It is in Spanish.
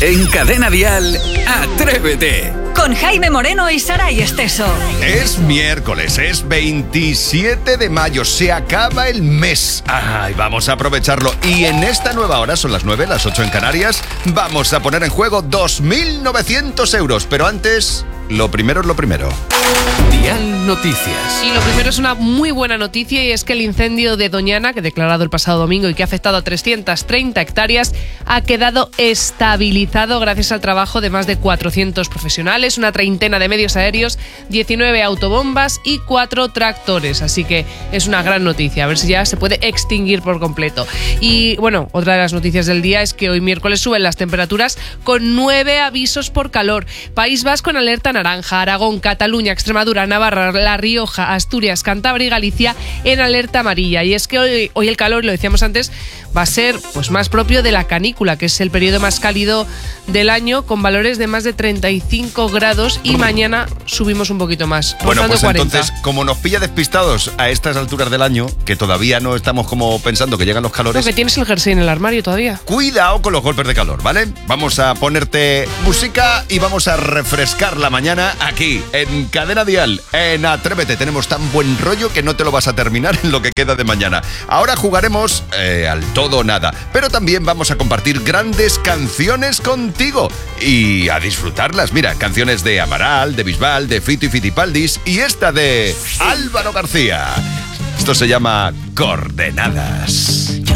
En Cadena Dial, Atrévete. Con Jaime Moreno y Saray Esteso. Es miércoles, es 27 de mayo, se acaba el mes. Ay, vamos a aprovecharlo. Y en esta nueva hora, son las 9, las 8 en Canarias, vamos a poner en juego 2.900 euros. Pero antes, lo primero es lo primero. Dial Noticias. Y lo primero es una muy buena noticia, y es que el incendio de Doñana, que declarado el pasado domingo y que ha afectado a 330 hectáreas, ha quedado estabilizado gracias al trabajo de más de 400 profesionales, una treintena de medios aéreos, 19 autobombas y 4 tractores. Así que es una gran noticia, a ver si ya se puede extinguir por completo. Y bueno, otra de las noticias del día es que hoy miércoles suben las temperaturas con 9 avisos por calor. País Vasco en alerta naranja, Aragón, Cataluña, Extremadura, Navarra, La Rioja, Asturias, Cantabria y Galicia en alerta amarilla. Y es que hoy el calor, lo decíamos antes, va a ser pues más propio de la canícula, que es el periodo más cálido del año, con valores de más de 35 grados, y mañana subimos un poquito más. Bueno, pues 40. entonces, como nos pilla despistados a estas alturas del año, que todavía no estamos como pensando que llegan los calores... No, que tienes el jersey en el armario todavía. Cuidado con los golpes de calor, ¿vale? Vamos a ponerte música y vamos a refrescar la mañana aquí, en Cadena Dial, en Atrévete. Tenemos tan buen rollo que no te lo vas a terminar en lo que queda de mañana. Ahora jugaremos al todo o nada, pero también vamos a compartir grandes canciones contigo y a disfrutarlas. Mira, canciones de Amaral, de Bisbal, de Fito y Fitipaldis, y esta de Álvaro García. Esto se llama Coordenadas.